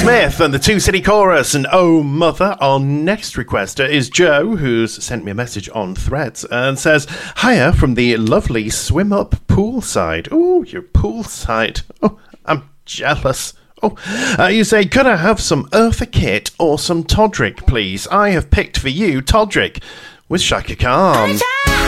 Smith and the Two City Chorus and Oh Mother. Our next requester is Joe, who's sent me a message on Threads and says, hiya from the lovely Swim Up poolside. Oh, you're poolside. Oh, I'm jealous. Oh, you say, could I have some Eartha Kitt or some Todrick, please? I have picked for you Todrick with Shaka Khan.